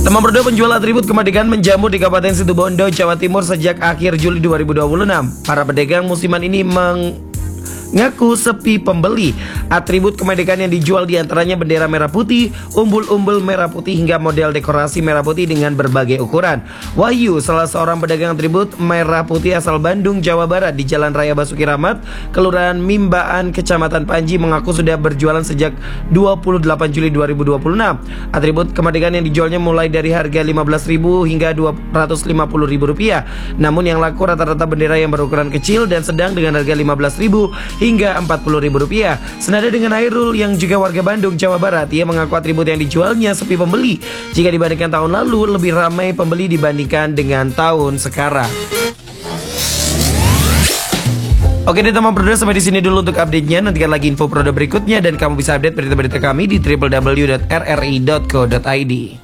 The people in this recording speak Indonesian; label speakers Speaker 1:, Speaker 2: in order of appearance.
Speaker 1: Teman berdua penjual atribut kemerdekaan menjamur di Kabupaten Situbondo, Jawa Timur sejak akhir Juli 2026. Para pedagang musiman ini mengaku sepi pembeli. Atribut kemerdekaan yang dijual diantaranya bendera merah putih, umbul-umbul merah putih hingga model dekorasi merah putih dengan berbagai ukuran. Wahyu, salah seorang pedagang atribut merah putih asal Bandung, Jawa Barat di Jalan Raya Basuki Rahmat, Kelurahan Mimbaan, Kecamatan Panji, mengaku sudah berjualan sejak 28 Juli 2026. Atribut kemerdekaan yang dijualnya mulai dari harga Rp15.000 hingga Rp250.000. Namun yang laku rata-rata bendera yang berukuran kecil dan sedang dengan harga Rp15.000 hingga Rp40.000. Senada dengan Hairul yang juga warga Bandung, Jawa Barat, ia mengaku atribut yang dijualnya sepi pembeli. Jika dibandingkan tahun lalu, lebih ramai pembeli dibandingkan dengan tahun sekarang. Oke deh teman berdua, sampai di sini dulu untuk update-nya. Nantikan lagi info produk berikutnya dan kamu bisa update berita-berita kami di www.rri.co.id.